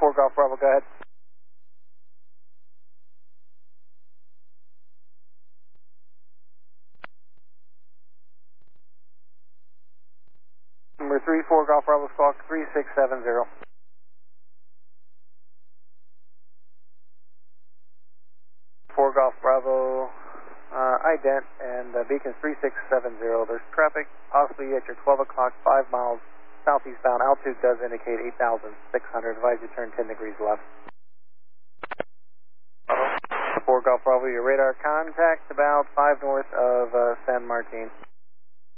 4 Golf Bravo, go ahead. Number 34 Golf Bravo, squawk 3670. 4 Golf Bravo, ident, and beacon's 3670. There's traffic possibly at your 12 o'clock, 5 miles southeastbound. Altitude does indicate 8,600. Advise you turn 10 degrees left. 4 Golf Bravo, your radar contact about 5 north of San Martin.